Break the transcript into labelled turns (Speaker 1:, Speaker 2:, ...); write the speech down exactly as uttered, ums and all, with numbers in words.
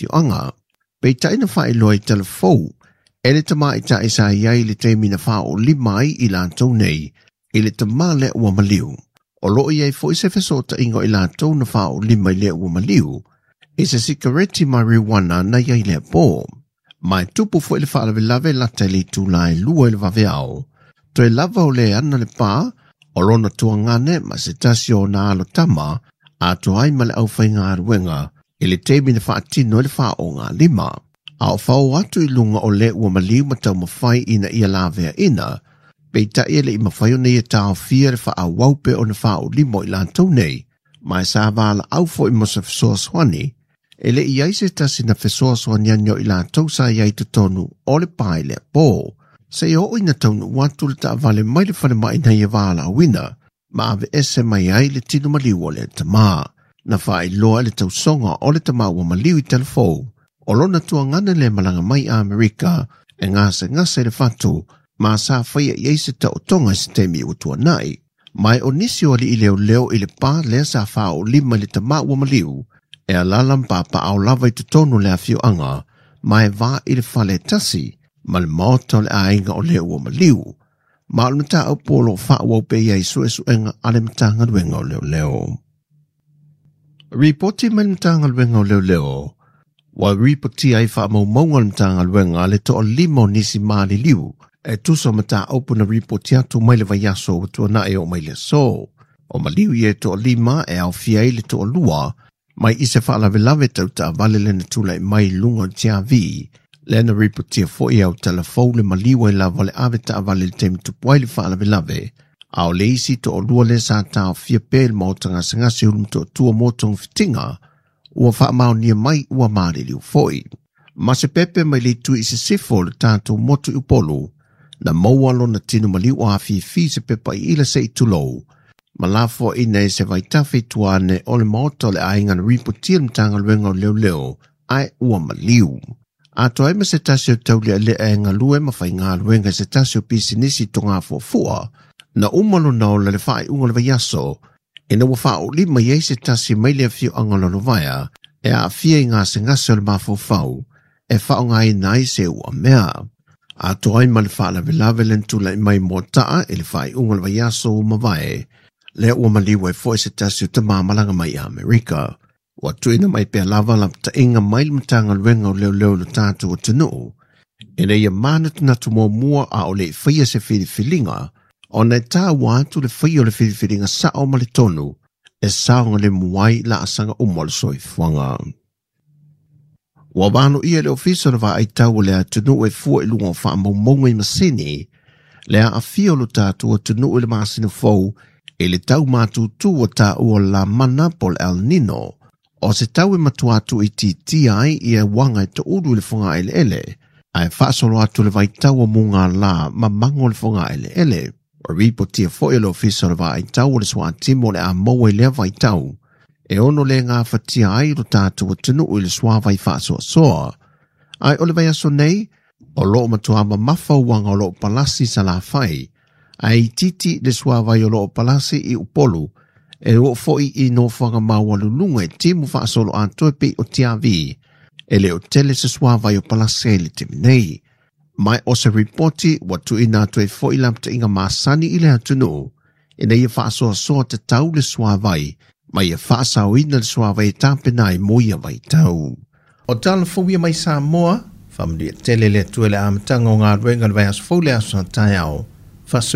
Speaker 1: fiu anga. Pei tai na whae loa i telefou. E le tama i ta isa iai le te mina wha o limai i lātou nei. I le tama le ua maliu. O loo iai fo i se feso ta ingo i lātou na wha o limai le ua maliu. I se sikareti marijuana na iai le pō. Mai tupu fo i le wha lawe lawe lata li tu lai lua i le vave au. To e lava o le ana le pā, o lona tua ngane ma se tasio na alo tama, a to ai ma le au whai ngā ruenga, i le te mina wha atino i le wha o ngā lima. A o whao atu i lunga o le ua maliu ma tau mawhai ina ia lavea ina, pei ta ia le i mawhai o nei e tau fia le wha a waupe o na wha o limo i lantou nei, mai sa wala au fo i mosa fesoa swani, e le i aise tasi na fesoa swani anyo i lantou sa iai tutonu o le pai le pō. Se i o ina taunu watu le ta vale mai le whale mai na ia wala wina, ma ave ese mai ai le tinu maliu o le tama. Na whae loa le tau songa o le tama ua maliu i telefou. O lona tua ngana le malanga mai a Amerika, e ngase ngase le fatu, ma sa whaia i eise ta o tonga se temi o tua nai. Mai o nisi o li i leo leo i le pā lea sa wha o lima le tama ua maliu, e a lalam papa au lava i tutonu le a fiu anga, mai va i le whale tasi, ma le maota le ainga o le ua maliu. Ma le mata au polo wha wau pe iai su esu enga ale matanga luenga o leo leo. Ripoti ma le matanga luenga o leo leo. Wa ripoti ai wha mau maunga le matanga luenga le to o limo nisi maali liu. E tuso mata aupu na ripoti atu mai le vaiaso o tua na e o mai le so. O maliu i e to o lima e au fiai le to o lua. Mai ise wha lave lave tau ta vale le na tula i mai lunga tia vi. Lena ripotia fo i au telefou le maliwa i lava le ave ta avale le temi tupuai le wha lave lave. Ao le isi to o lua le sa tau fia pel mautanga sangasi ulum to tua motong fitinga. Ua wha mao nia mai ua maari liu foi. Ma se pepe mai le tu i se sifo le tātou motu upolu. Na maualo na tino maliu a fi fi se pepa i ila se i tulou. Ma la fo ina e se vai tafe tuane o le maoto le ainga na ripotia le mtanga luenga o leo leo. Ai ua maliu. A to ai ma se tasio taulia le e ngā lue ma whai ngā luenga se tasio pisi nisi to ngā fua. Na umalo na o le whai unga le vaiaso. E na wafa o li mai se tasi mai le fiu angalo vaya. E a fia i ngā se ngase o le mafo fau. E whao ngā i nai se ua mea. A to ai ma le wha la velave len tula i mai mo taa e le whai unga le vaiaso o mawai. Le ua maliwa e fo se tasio ta mamalanga mai a Amerika. Wa tuina mai pia lava la ta inga mai mtanga luenga o leo leo le tātu o tunu. E le ia manat na tumo mua a o le whaia se whiriwhilinga, o nei tā wātu le whaia o le whiriwhilinga sa o male tonu, e saonga le muai la asanga umol soi fuanga. Wa wāno ia le ofiso na wā ai tau le a tunu e fua i lunga o wha mau maunga i masini, le a fio lo tātu o tunu i le masina fau, e le tau mātu tu o tā ua la mana pol El Nino, o se tau e matuatu i ti ti ai i e wanga i to uru le whunga ele ele, ai whaasolo atu le vai tau o munga la ma mango le whunga ele ele, o ripo tia fo e le ofisa le vai tau o le swa timo le a maua i lea vai tau, e ono le ngā whatia ai lo tātu o tinu i le swa vai whaasoa soa. Ai o le vai aso nei, o loo matua ma mafa wanga o loo palasi sa la whai, ai titi le swa vai o loo palasi i upolu, e o foi i no whanga mawalu lunga e timu wha solo a toepe o tiavi, e le o tele se suawa i o palase le timi nei. Mai o se reporti watu ina to e foi lamta inga masani i le atunu, e nei e wha soa soa te tau le suawai, mai e wha sao ina le suawai tāpenai moia vai tau. O tala fowia mai sa moa, whamri e tele le tuele a matanga o ngā ruenga le vai as fau le aso tai au,